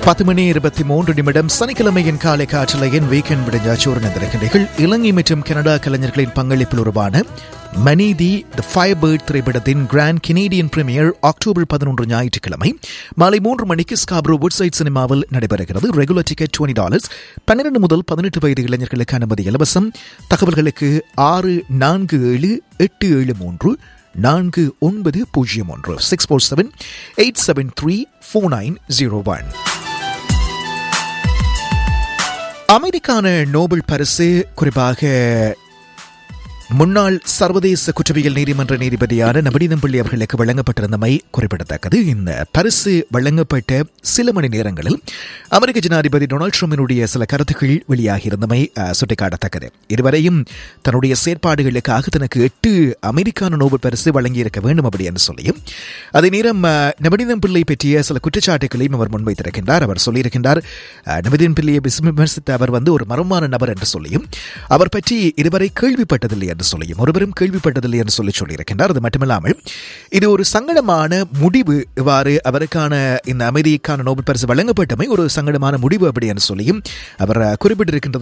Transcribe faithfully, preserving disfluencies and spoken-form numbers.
பத்து மணி இருபத்தி மூன்று நிமிடம் சனிக்கிழமையின் காலை காற்றலையின் வீக்கெண்ட் விடுஞ்சாச்சு இருக்கின்றீர்கள். இலங்கை மற்றும் கனடா கலைஞர்களின் பங்களிப்பில் உருவான மணி தி த ஃபயர் பேர்ட் திரைப்படத்தின் கிராண்ட் கெனடியன் பிரீமியர் அக்டோபர் பதினொன்று ஞாயிற்றுக்கிழமை மாலை மூன்று மணிக்கு ஸ்காப்ரோ வுட்சைட் சினிமாவில் நடைபெறுகிறது. Regular ticket twenty dollars. பன்னிரண்டு முதல் பதினெட்டு வயது இளைஞர்களுக்கு அனுமதி இலவசம். தகவல்களுக்கு ஆறு நான்கு ஏழு எட்டு ஏழு மூன்று நான்கு ஒன்பது பூஜ்ஜியம் ஒன்று six four seven eight seven three four nine zero one. அமைதிக்கான நோபல் பரிசு குறிப்பாக முன்னாள் சர்வதேச குற்றவியல் நீதிமன்ற நீதிபதியான நவநீதம் பிள்ளை அவர்களுக்கு வழங்கப்பட்டிருந்தமை குறிப்பிடத்தக்கது. இந்த பரிசு வழங்கப்பட்ட சில மணி நேரங்களில் அமெரிக்க ஜனாதிபதி டொனால்டு ட்ரம்பினுடைய சில கருத்துக்கள் வெளியாகியிருந்தமை சுட்டிக்காட்டத்தக்கது. இதுவரையும் தன்னுடைய செயற்பாடுகளுக்காக தனக்கு எட்டு அமெரிக்கான நோபல் பரிசு வழங்கியிருக்க வேண்டும் அப்படி என்று சொல்லியும் அதே நேரம் நவநீதம் பிள்ளை பற்றிய சில குற்றச்சாட்டுகளையும் அவர் முன்வைத்திருக்கின்றார். அவர் சொல்லியிருக்கின்றார், நவநீதம் பிள்ளையை விமர்சித்த அவர் வந்து ஒரு மர்மமான நபர் என்று சொல்லியும் அவர் பற்றி இதுவரை கேள்விப்பட்டதில்லை என்று சொல்லியும் ஒருவரும் கேள்விப்பட்டதில்லை என்று சொல்லி சொல்லியிருக்கின்றார். அது மட்டுமில்லாமல் இது ஒரு சங்கடமான முடிவு, இவ்வாறு அவருக்கான இந்த அமைதிக்கான நோபல் பரிசு வழங்கப்பட்டமை ஒரு சங்கடமான முடிவு அப்படி என்று சொல்லியும் அவர் குறிப்பிட்டிருக்கின்றது